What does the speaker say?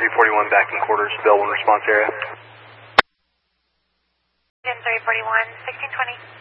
341 back in quarters, Bell 1 response area. Again, 341, 1620.